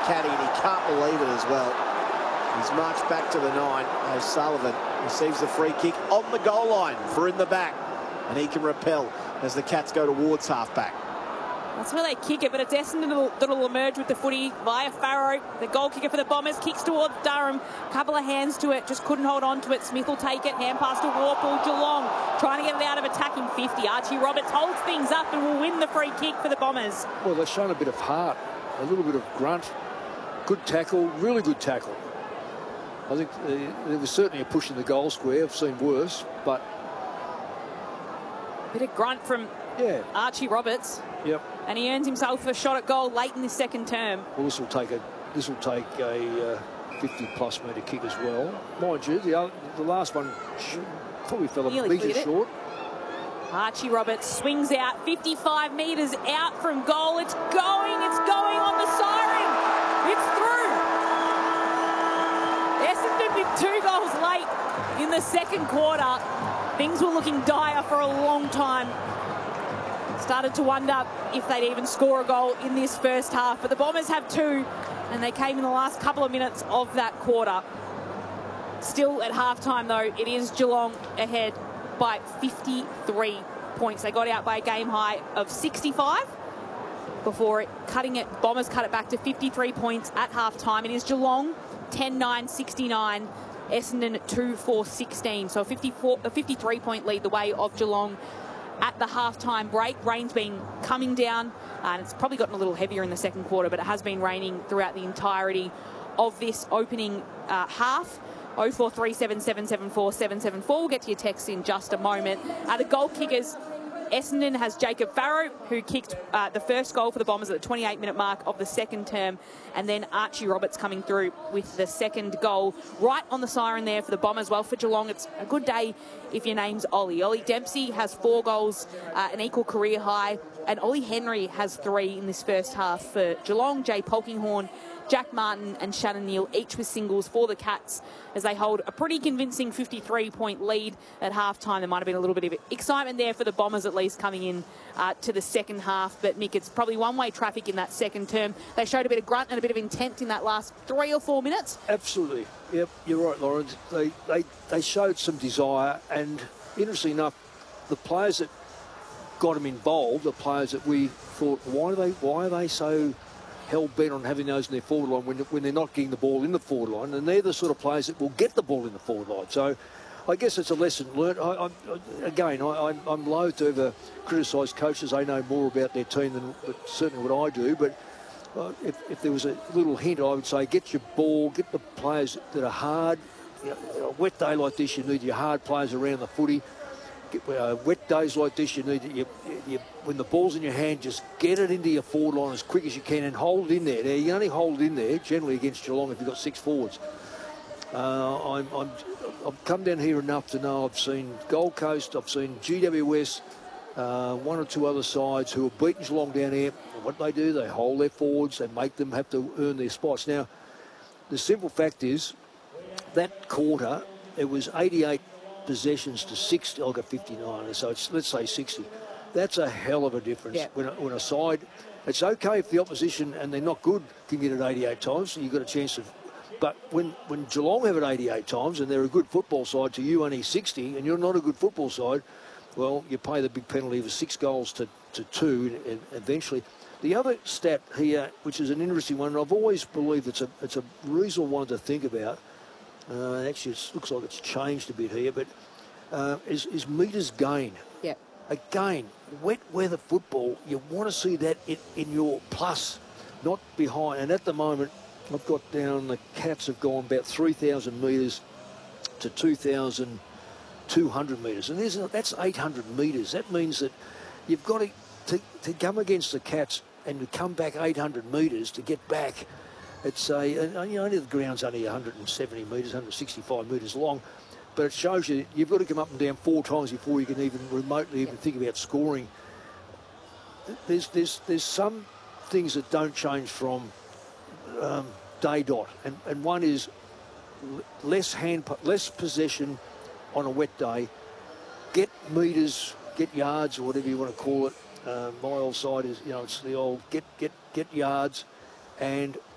caddy, and he can't believe it as well. He's marched back to the 9. O'Sullivan receives the free kick on the goal line for in the back, and he can repel as the Cats go towards half-back. That's where they kick it, but it's Essendon that'll emerge with the footy via Farrow. The goal kicker for the Bombers kicks towards Durham. Couple of hands to it, just couldn't hold on to it. Smith will take it, hand pass to Warple. Geelong trying to get it out of attacking 50. Archie Roberts holds things up and will win the free kick for the Bombers. Well, they've shown a bit of heart, a little bit of grunt. Good tackle, really good tackle. I think there was certainly a push in the goal square. I've seen worse, but... Bit of grunt from Archie Roberts. Yep. And he earns himself a shot at goal late in this second term. Well, this will take a 50-plus metre kick as well. Mind you, the last one probably fell a metre short. Archie Roberts swings out 55 metres out from goal. It's going on the siren. It's through. Essendon with 2 goals late in the second quarter. Things were looking dire for a long time. Started to wonder if they'd even score a goal in this first half. But the Bombers have 2, and they came in the last couple of minutes of that quarter. Still at halftime, though, it is Geelong ahead by 53 points. They got out by a game high of 65 before Bombers cut it back to 53 points at halftime. It is Geelong 10-9-69. Essendon 2-4-16. So a 53-point lead the way of Geelong at the halftime break. Rain's been coming down, and it's probably gotten a little heavier in the second quarter, but it has been raining throughout the entirety of this opening half. 0437774774. We'll get to your texts in just a moment. The goal kickers, Essendon has Jacob Farrow, who kicked the first goal for the Bombers at the 28-minute mark of the second term, and then Archie Roberts coming through with the second goal right on the siren there for the Bombers. Well, for Geelong, it's a good day if your name's Ollie. Ollie Dempsey has 4 goals, an equal career high, and Ollie Henry has 3 in this first half for Geelong. Jay Polkinghorne, Jack Martin and Shannon Neal, each with singles for the Cats, as they hold a pretty convincing 53-point lead at halftime. There might have been a little bit of excitement there for the Bombers, at least coming in to the second half. But, Mick, it's probably one-way traffic in that second term. They showed a bit of grunt and a bit of intent in that last 3 or 4 minutes. Absolutely. Yep, you're right, Lauren. They showed some desire, and interestingly enough, the players that got them involved, the players that we thought, why are they so hell-bent on having those in their forward line when they're not getting the ball in the forward line, and they're the sort of players that will get the ball in the forward line. So I guess it's a lesson learned. I'm loath to ever criticise coaches. They know more about their team than certainly what I do, but if there was a little hint, I would say get your ball, get the players that are hard. You know, a wet day like this, you need your hard players around the footy. Wet days like this, you need when the ball's in your hand, just get it into your forward line as quick as you can and hold it in there. Now, you only hold it in there generally against Geelong if you've got 6 forwards. I've come down here enough to know I've seen Gold Coast, I've seen GWS, 1 or 2 other sides who have beaten Geelong down here. And what do, they hold their forwards, they make them have to earn their spots. Now, the simple fact is that quarter, it was 88 possessions to 60. I got 59, so let's say 60. That's a hell of a difference. Yeah. When a side, it's okay if the opposition, and they're not good, can get it 88 times, so you've got a chance of. But when Geelong have it 88 times and they're a good football side to you only 60, and you're not a good football side, well, you pay the big penalty of 6 goals to 2 and eventually. The other stat here, which is an interesting one, and I've always believed it's a reasonable one to think about. Actually, it looks like it's changed a bit here, but is metres gained. Yeah. Again, wet weather football, you want to see that in your plus, not behind. And at the moment, I've got down the Cats have gone about 3,000 metres to 2,200 metres. And that's 800 metres. That means that you've got to come against the Cats and to come back 800 metres to get back. It's only the ground's only 170 metres, 165 metres long, but it shows you've got to come up and down 4 times before you can even remotely think about scoring. There's some things that don't change from day dot, and one is less possession on a wet day. Get metres, get yards, or whatever you want to call it. My old side is, it's the old get yards, and